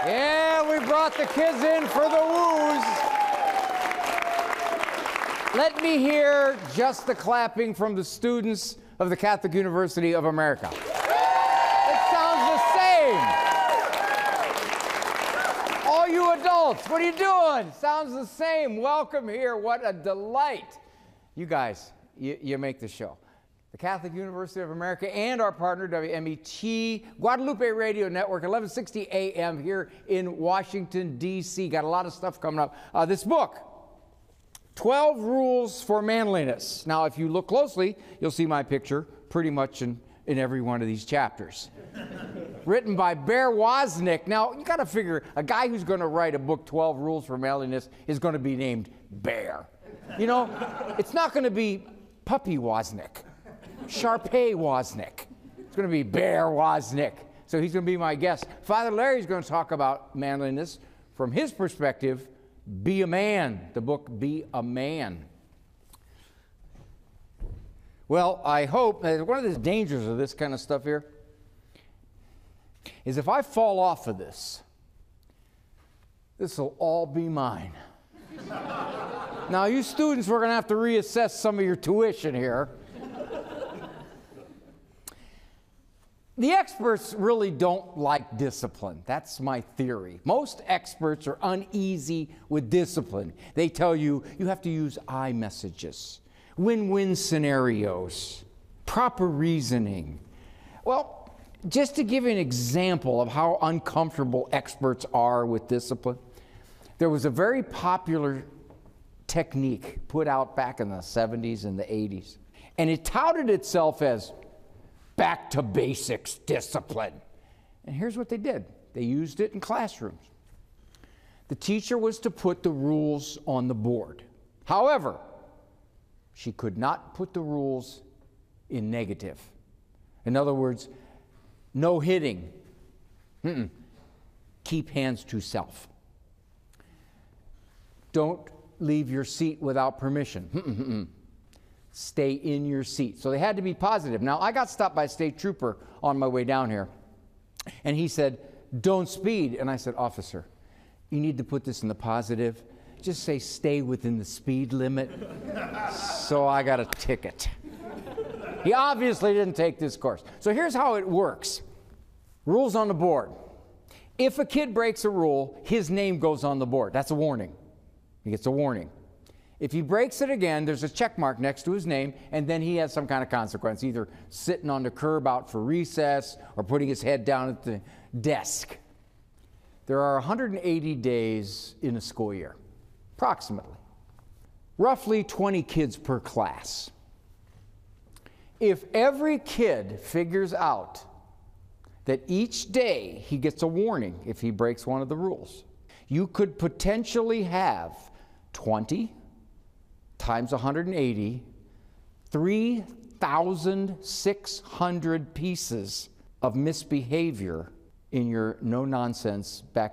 Yeah, we brought the kids in for the woos. Let me hear just the clapping from the students of the Catholic University of America. It sounds the same. All you adults, what are you doing? Sounds the same. Welcome here. What a delight. You guys, you make the show. The Catholic University of America and our partner, WMET, Guadalupe Radio Network, 1160 AM here in Washington, D.C. Got a lot of stuff coming up. This book, 12 Rules for Manliness. Now, if you look closely, you'll see my picture pretty much in every one of these chapters. Written by Bear Wozniak. Now, you got to figure a guy who's going to write a book, 12 Rules for Manliness, is going to be named Bear. You know, it's not going to be Puppy Wozniak. Sharpay Wozniak. It's going to be Bear Wozniak. So he's going to be my guest. Father Larry's going to talk about manliness from his perspective. Be a Man. The book, Be a Man. Well, I hope, one of the dangers of this kind of stuff here is if I fall off of this will all be mine. Now, you students, we're going to have to reassess some of your tuition here. The experts really don't like discipline. That's my theory. Most experts are uneasy with discipline. They tell you you have to use I messages, win-win scenarios, proper reasoning. Well, just to give you an example of how uncomfortable experts are with discipline, there was a very popular technique put out back in the 70s and the 80s, and it touted itself as back to basics discipline. And here's what they did. They used it in classrooms. The teacher was to put the rules on the board. However, she could not put the rules in negative. In other words, no hitting. Keep hands to self. Don't leave your seat without permission. Stay in your seat. So they had to be positive. Now, I got stopped by a state trooper on my way down here, and he said, don't speed. And I said, officer, you need to put this in the positive. Just say stay within the speed limit. So I got a ticket. He obviously didn't take this course. So here's how it works. Rules on the board. If a kid breaks a rule, his name goes on the board. That's a warning. He gets a warning. If he breaks it again, there's a check mark next to his name, and then he has some kind of consequence, either sitting on the curb out for recess or putting his head down at the desk. There are 180 days in a school year, approximately. Roughly 20 kids per class. If every kid figures out that each day he gets a warning if he breaks one of the rules, you could potentially have 20 times 180, 3,600 pieces of misbehavior in your no-nonsense back